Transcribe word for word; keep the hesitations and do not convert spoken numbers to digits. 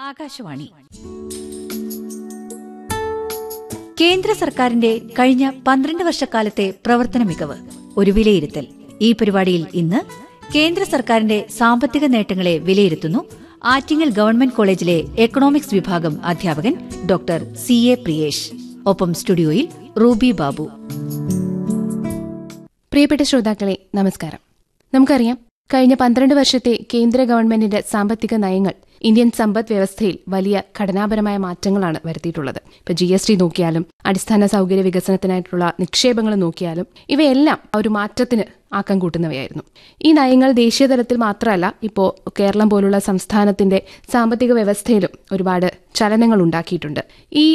ആകാശവാണി. കേന്ദ്ര സർക്കാരിന്റെ കഴിഞ്ഞ പന്ത്രണ്ട് വർഷക്കാലത്തെ പ്രവർത്തന മികവ് ഒരു വിലയിരുത്തൽ. ഈ പരിപാടിയിൽ ഇന്ന് കേന്ദ്ര സർക്കാരിന്റെ സാമ്പത്തിക നേട്ടങ്ങളെ വിലയിരുത്തുന്നു ആറ്റിങ്ങൽ ഗവൺമെന്റ് കോളേജിലെ എക്കണോമിക്സ് വിഭാഗം അധ്യാപകൻ ഡോക്ടർ സി എ പ്രിയേഷ്. ഒപ്പം സ്റ്റുഡിയോയിൽ റൂബി ബാബു. പ്രിയപ്പെട്ട ശ്രോതാക്കളെ, നമസ്കാരം. നമുക്കറിയാം, കഴിഞ്ഞ പന്ത്രണ്ട് വർഷത്തെ കേന്ദ്ര ഗവൺമെന്റിന്റെ സാമ്പത്തിക നയങ്ങൾ ഇന്ത്യൻ സമ്പദ് വ്യവസ്ഥയിൽ വലിയ ഘടനാപരമായ മാറ്റങ്ങളാണ് വരുത്തിയിട്ടുള്ളത്. ഇപ്പൊ ജി എസ് ടി നോക്കിയാലും അടിസ്ഥാന സൗകര്യ വികസനത്തിനായിട്ടുള്ള നിക്ഷേപങ്ങൾ നോക്കിയാലും ഇവയെല്ലാം ഒരു മാറ്റത്തിന് ആക്കം കൂട്ടുന്നവയായിരുന്നു. ഈ നയങ്ങൾ ദേശീയ തലത്തിൽ മാത്രമല്ല, ഇപ്പോൾ കേരളം പോലുള്ള സംസ്ഥാനത്തിന്റെ സാമ്പത്തിക വ്യവസ്ഥയിലും ഒരുപാട് ചലനങ്ങൾ ഉണ്ടാക്കിയിട്ടുണ്ട്. ഈ